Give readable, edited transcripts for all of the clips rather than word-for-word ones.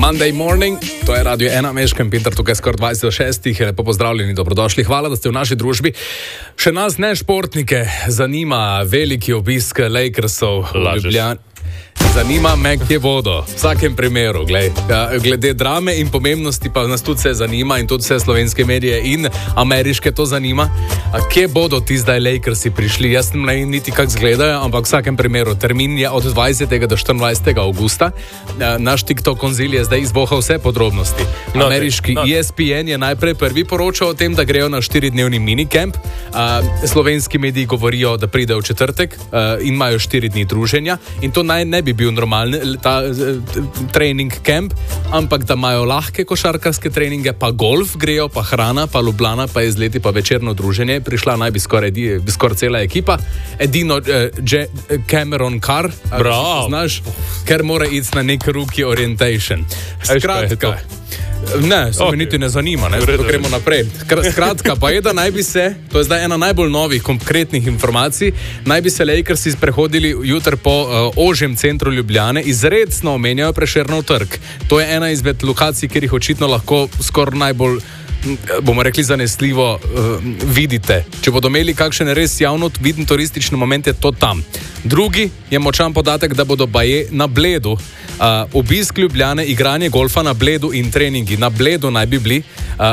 Monday morning, to je Radio 1, Meškem, Peter, tukaj skoraj 26, lepo pozdravljeni, dobrodošli, hvala, da ste v naši družbi. Še nas ne športnike zanima veliki obisk Lakersov v Ljubljani. Zanima me, kje bodo, v vsakem primeru, glede drame in pomembnosti pa nas tudi vse zanima in tudi vse slovenske medije in ameriške to zanima. Kje bodo ti zdaj Lakersi prišli? Jaz ne vem niti kako izgledajo, ampak v vsakem primeru termin je od 20. do 24. augusta. Naš TikTok konzil je zdaj izbohal vse podrobnosti. Ameriški ESPN je najprej prvi poročal o tem, da grejo na 4-dnevni minicamp. Slovenski mediji govorijo, da pridejo v četrtek in imajo 4 dni druženja in to ne bi bil normalen trening camp, ampak da imajo lahke košarkarske treninge, pa golf grejo, pa hrana, pa Ljubljana, pa izleti, pa večerno druženje. Prišla naj bi skoraj cela ekipa. Edino Cameron Carr, znaš, ker mora iti na nek rookie orientation. Skratka, ne, se mi niti ne zanima, zato gremo naprej. Skratka, pa je, da naj bi se, to je zdaj ena najbolj novih konkretnih informacij, naj bi se Lakersi sprehodili jutri po ožjem centru Ljubljane, izredno omenjajo Prešernov trg. To je ena izmed lokacij, kjer jih očitno lahko skoraj najbolj, bomo rekli, zanesljivo vidite. Če bodo imeli kakšen res javno viden turistični moment, je to tam. Drugi je močan podatek, da bodo baje na Bledu. Obisk Ljubljane, igranje golfa na Bledu in treningi na Bledu naj bi bili,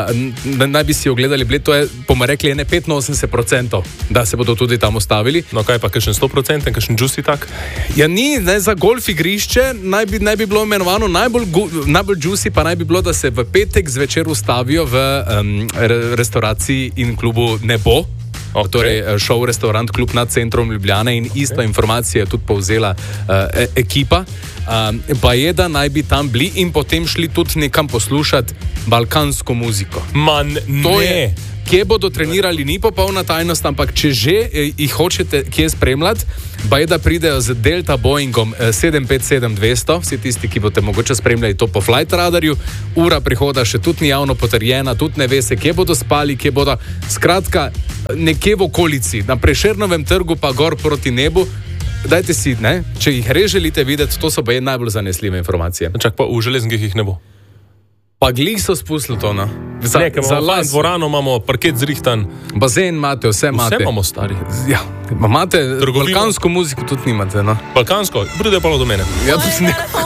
naj bi si ogledali Bled, to je, bomo rekli, 85%, da se bodo tudi tam ustavili. No kaj pa, kakšen 100%, kakšen juicy tak? Ja ni, ne, za golf igrišče naj bi bilo imenovano najbolj juicy, pa naj bi bilo, da se v petek zvečer ustavijo v restauraciji in klubu Nebo. Okay. Torej, šov restaurant klub nad centrom Ljubljane in isto informacijo je tudi povzela ekipa. Pa je, da naj bi tam bili in potem šli tudi nekam poslušati balkansko muziko. To je, kje bodo trenirali, ni popolna tajnost, ampak če že jih hočete kje spremljati, pa je, da pridejo z Delta Boeingom 757-200, vsi tisti, ki boste mogoče spremljali to po Flight Radarju, ura prihoda še tudi ni javno potrjena, tudi ne ve se, kje bodo spali, kje bodo, skratka, nekje v okolici, na Prešernovem trgu pa gor proti nebu. Dajte si, ne, če jih res želite videti, to so pa najbolj zanesljive informacije. Čak pa v železnikih jih ne bo. Pa glih so spustili to, no. Za dvorano imamo, parket zrihtan. Bazen imate, vse imate. Vse imamo, stari. Ja, imate balkansko muziko, tudi nimate, no. Balkansko? Pride pa do mene. Ja, tudi ne.